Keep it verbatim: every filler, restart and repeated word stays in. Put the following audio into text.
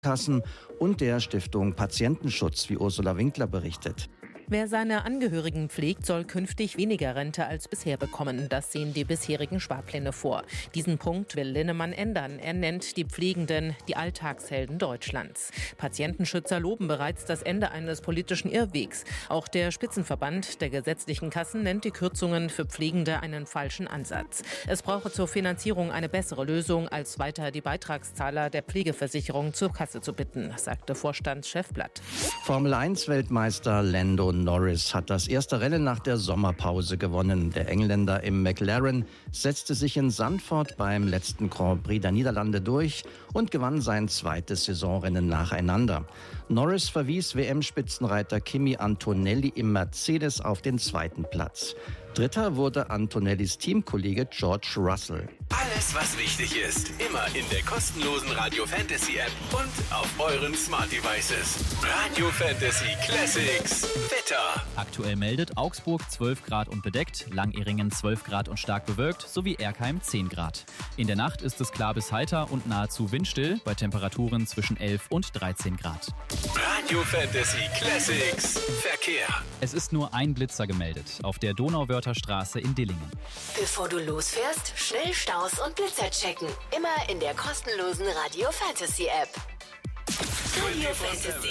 Kassen und der Stiftung Patientenschutz, wie Ursula Winkler berichtet. Wer seine Angehörigen pflegt, soll künftig weniger Rente als bisher bekommen. Das sehen die bisherigen Sparpläne vor. Diesen Punkt will Linnemann ändern. Er nennt die Pflegenden die Alltagshelden Deutschlands. Patientenschützer loben bereits das Ende eines politischen Irrwegs. Auch der Spitzenverband der gesetzlichen Kassen nennt die Kürzungen für Pflegende einen falschen Ansatz. Es brauche zur Finanzierung eine bessere Lösung, als weiter die Beitragszahler der Pflegeversicherung zur Kasse zu bitten, sagte Vorstandschef Blatt. Formel eins Weltmeister Lando Norris hat das erste Rennen nach der Sommerpause gewonnen. Der Engländer im McLaren setzte sich in Zandvoort beim letzten Grand Prix der Niederlande durch und gewann sein zweites Saisonrennen nacheinander. Norris verwies W M-Spitzenreiter Kimi Antonelli im Mercedes auf den zweiten Platz. Dritter wurde Antonellis Teamkollege George Russell. Alles, was wichtig ist, immer in der kostenlosen Radio Fantasy App und auf euren Smart Devices. Radio Fantasy Classics Wetter. Aktuell meldet Augsburg zwölf Grad und bedeckt, Langeringen zwölf Grad und stark bewölkt sowie Erkheim zehn Grad. In der Nacht ist es klar bis heiter und nahezu windstill bei Temperaturen zwischen elf und dreizehn Grad. Radio Fantasy Classics Verkehr. Es ist nur ein Blitzer gemeldet auf der Donauwörther Straße in Dillingen. Bevor du losfährst, schnell Staus und Blitzer checken. Immer in der kostenlosen Radio Fantasy App. Radio Fantasy.